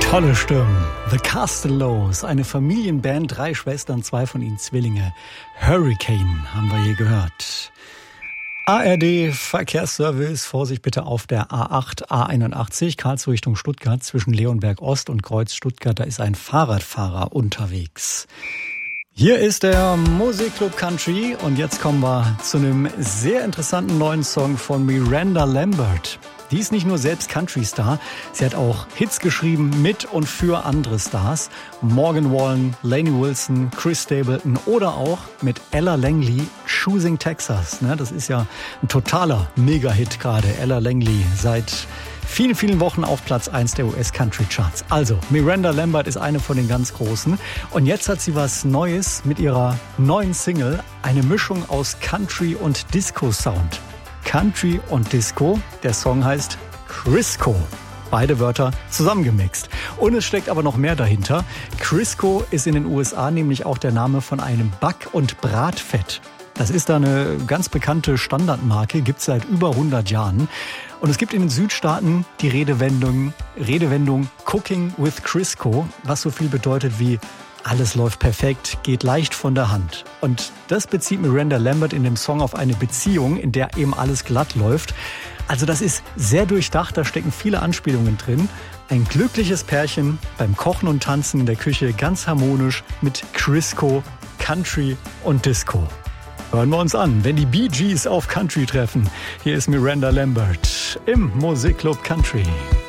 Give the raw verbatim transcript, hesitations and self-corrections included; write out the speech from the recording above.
Tolle Stimmen. The Castellows, eine Familienband, drei Schwestern, zwei von ihnen Zwillinge. Hurricane haben wir hier gehört. A R D Verkehrsservice, Vorsicht bitte auf der A acht, A einundachtzig, Karlsruhe Richtung Stuttgart, zwischen Leonberg Ost und Kreuz Stuttgart, da ist ein Fahrradfahrer unterwegs. Hier ist der Musikclub Country und jetzt kommen wir zu einem sehr interessanten neuen Song von Miranda Lambert. Die ist nicht nur selbst Country-Star, sie hat auch Hits geschrieben mit und für andere Stars. Morgan Wallen, Lainey Wilson, Chris Stapleton oder auch mit Ella Langley, Choosing Texas. Das ist ja ein totaler Mega-Hit gerade. Ella Langley seit vielen, vielen Wochen auf Platz eins der U S-Country-Charts. Also, Miranda Lambert ist eine von den ganz Großen. Und jetzt hat sie was Neues mit ihrer neuen Single. Eine Mischung aus Country und Disco-Sound. Country und Disco. Der Song heißt Crisco. Beide Wörter zusammengemixt. Und es steckt aber noch mehr dahinter. Crisco ist in den U S A nämlich auch der Name von einem Back- und Bratfett. Das ist da eine ganz bekannte Standardmarke, gibt es seit über hundert Jahren. Und es gibt in den Südstaaten die Redewendung, Redewendung Cooking with Crisco, was so viel bedeutet wie alles läuft perfekt, geht leicht von der Hand. Und das bezieht Miranda Lambert in dem Song auf eine Beziehung, in der eben alles glatt läuft. Also das ist sehr durchdacht, da stecken viele Anspielungen drin. Ein glückliches Pärchen beim Kochen und Tanzen in der Küche, ganz harmonisch mit Crisco, Country und Disco. Hören wir uns an, wenn die Bee Gees auf Country treffen. Hier ist Miranda Lambert im Musikclub Country.